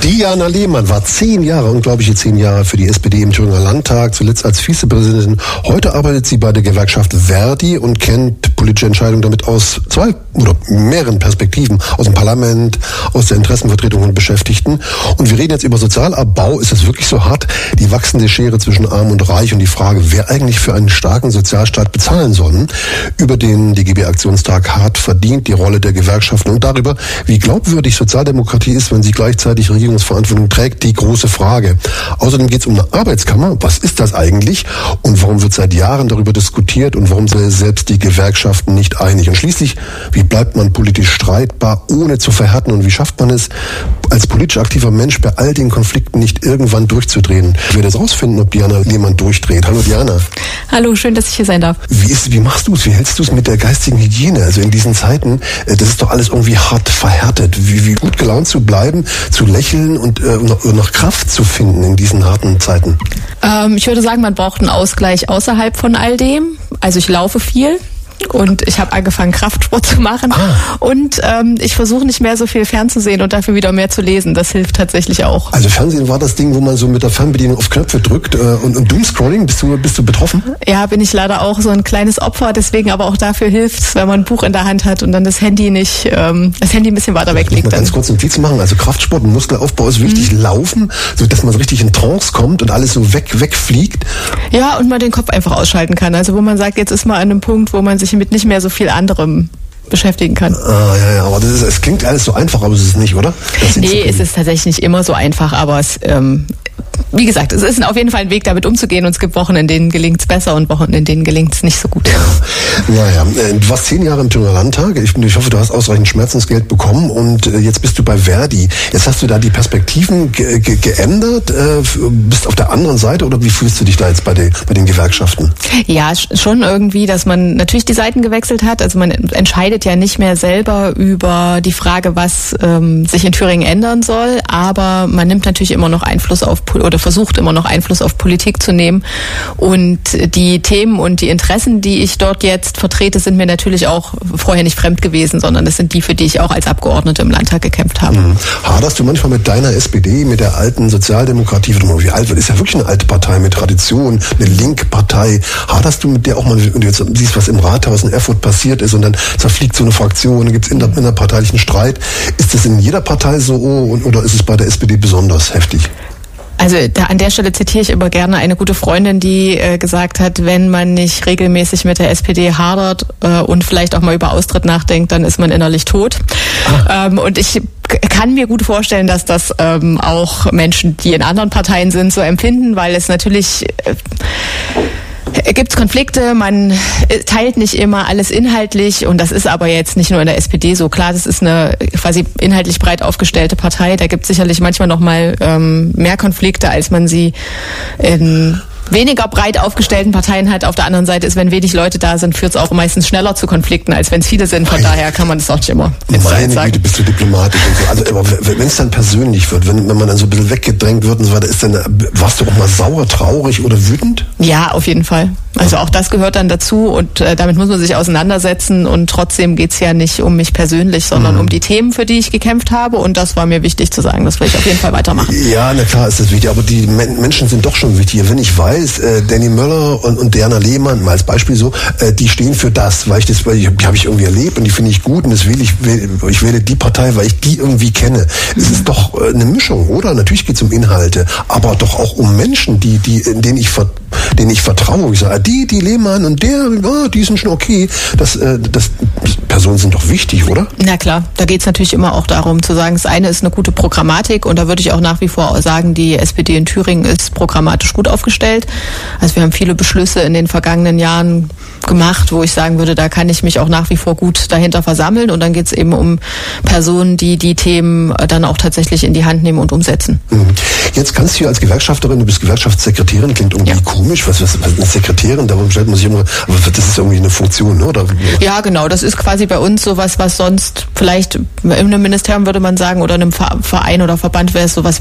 Diana Lehmann war 10 Jahre, unglaubliche 10 Jahre für die SPD im Thüringer Landtag, zuletzt als Vizepräsidentin. Heute arbeitet sie bei der Gewerkschaft Verdi und kennt politische Entscheidungen damit aus 2 oder mehreren Perspektiven, aus dem Parlament, aus der Interessenvertretung von Beschäftigten. Und wir reden jetzt über Sozialabbau. Ist es wirklich so hart? Die wachsende Schere zwischen Arm und Reich und die Frage, wer eigentlich für einen starken Sozialstaat bezahlen soll. Über den DGB-Aktionstag hart verdient, die Rolle der Gewerkschaften und darüber, wie glaubwürdig Sozialdemokratie ist, wenn sie gleichzeitig Regierungsverantwortung trägt, die große Frage. Außerdem geht es um eine Arbeitskammer. Was ist das eigentlich? Und warum wird seit Jahren darüber diskutiert? Und warum sind selbst die Gewerkschaften nicht einig? Und schließlich, wie bleibt man politisch streitbar, ohne zu verhärten? Und wie schafft man es, als politisch aktiver Mensch bei all den Konflikten nicht irgendwann durchzudrehen? Ich werde jetzt rausfinden, ob Diana Lehmann durchdreht. Hallo Diana. Hallo, schön, dass ich hier sein darf. Wie machst du es? Wie hältst du es mit der geistigen Hygiene? Also in diesen Zeiten, das ist doch alles irgendwie hart verhärtet. Wie gut gelaunt zu bleiben, zu lächeln und noch Kraft zu finden in diesen harten Zeiten? Ich würde sagen, man braucht einen Ausgleich außerhalb von all dem. Also ich laufe viel. Und ich habe angefangen, Kraftsport zu machen. Und ich versuche nicht mehr so viel fernzusehen und dafür wieder mehr zu lesen. Das hilft tatsächlich auch. Also Fernsehen war das Ding, wo man so mit der Fernbedienung auf Knöpfe drückt und Doomscrolling. Bist du betroffen? Ja, bin ich leider auch so ein kleines Opfer. Deswegen aber auch dafür hilft es, wenn man ein Buch in der Hand hat und dann das Handy ein bisschen weiter weglegt. Mal ganz kurz Notiz machen. Also Kraftsport und Muskelaufbau ist wichtig. Laufen, so dass man so richtig in Trance kommt und alles so wegfliegt. Ja, und man den Kopf einfach ausschalten kann. Also wo man sagt, jetzt ist man an einem Punkt, wo man sich mit nicht mehr so viel anderem beschäftigen kann. Ja, aber es klingt alles so einfach, aber es ist nicht, oder? Nee, es ist tatsächlich nicht immer so einfach, aber es, wie gesagt, es ist auf jeden Fall ein Weg, damit umzugehen und es gibt Wochen, in denen gelingt es besser und Wochen, in denen gelingt es nicht so gut. Ja. Du warst 10 Jahre im Thüringer Landtag. Ich hoffe, du hast ausreichend Schmerzensgeld bekommen und jetzt bist du bei Verdi. Jetzt hast du da die Perspektiven geändert, bist auf der anderen Seite oder wie fühlst du dich da jetzt bei den Gewerkschaften? Ja, schon irgendwie, dass man natürlich die Seiten gewechselt hat. Also man entscheidet ja nicht mehr selber über die Frage, was sich in Thüringen ändern soll, aber man nimmt natürlich immer noch Einfluss auf oder versucht immer noch Einfluss auf Politik zu nehmen. Und die Themen und die Interessen, die ich dort jetzt vertrete, sind mir natürlich auch vorher nicht fremd gewesen, sondern das sind die, für die ich auch als Abgeordnete im Landtag gekämpft habe. Haderst du manchmal mit deiner SPD, mit der alten Sozialdemokratie, wie alt wird, ist ja wirklich eine alte Partei mit Tradition, eine linke Partei. Haderst du mit der auch mal, wenn du jetzt siehst, was im Rathaus in Erfurt passiert ist und dann zerfliegt so eine Fraktion, dann gibt es innerparteilichen Streit. Ist das in jeder Partei so oder ist es bei der SPD besonders heftig? Also an der Stelle zitiere ich immer gerne eine gute Freundin, die gesagt hat, wenn man nicht regelmäßig mit der SPD hadert und vielleicht auch mal über Austritt nachdenkt, dann ist man innerlich tot. Und ich kann mir gut vorstellen, dass das auch Menschen, die in anderen Parteien sind, so empfinden, weil es natürlich gibt es Konflikte, man teilt nicht immer alles inhaltlich und das ist aber jetzt nicht nur in der SPD so. Klar, das ist eine quasi inhaltlich breit aufgestellte Partei, da gibt es sicherlich manchmal noch mal mehr Konflikte, als man sie in weniger breit aufgestellten Parteien hat. Auf der anderen Seite ist, wenn wenig Leute da sind, führt es auch meistens schneller zu Konflikten, als wenn es viele sind. Von daher kann man das auch nicht immer sagen. Meine Güte, bist du diplomatisch und so. Also, aber wenn es dann persönlich wird, wenn man dann so ein bisschen weggedrängt wird und so weiter, warst du auch mal sauer, traurig oder wütend? Ja, auf jeden Fall. Also auch das gehört dann dazu und damit muss man sich auseinandersetzen und trotzdem geht's ja nicht um mich persönlich, sondern um die Themen, für die ich gekämpft habe und das war mir wichtig zu sagen, das will ich auf jeden Fall weitermachen. Ja, na klar ist das wichtig, aber die Menschen sind doch schon wichtig. Wenn ich weiß, Danny Möller und Diana Lehmann, mal als Beispiel so, die stehen für das, weil die habe ich irgendwie erlebt und die finde ich gut und das ich wähle die Partei, weil ich die irgendwie kenne. Es ist doch eine Mischung, oder? Natürlich geht's um Inhalte, aber doch auch um Menschen, denen ich vertraue. Ich sage, die Lehmann und die sind schon okay. Das Personen sind doch wichtig, oder? Na klar, da geht es natürlich immer auch darum zu sagen, das eine ist eine gute Programmatik und da würde ich auch nach wie vor sagen, die SPD in Thüringen ist programmatisch gut aufgestellt. Also wir haben viele Beschlüsse in den vergangenen Jahren gemacht, wo ich sagen würde, da kann ich mich auch nach wie vor gut dahinter versammeln und dann geht es eben um Personen, die die Themen dann auch tatsächlich in die Hand nehmen und umsetzen. Jetzt kannst du als Gewerkschafterin, du bist Gewerkschaftssekretärin, klingt irgendwie komisch, was eine Sekretärin, darum stellt man sich immer, aber das ist irgendwie eine Funktion, ne? Oder? Ja, genau, das ist quasi bei uns sowas, was sonst vielleicht in einem Ministerium würde man sagen oder in einem Verein oder Verband wäre es sowas